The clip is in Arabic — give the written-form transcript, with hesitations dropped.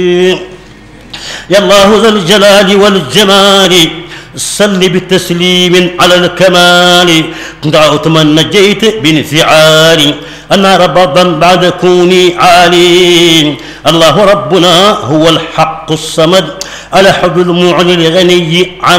يا الله ذا الجلال والجمال صل بتسليم على الكمال دعوت من نجيت بانفعالي أنا ربضا بعد كوني عالي الله ربنا هو الحق الصمد الأحد المعلي الغني عن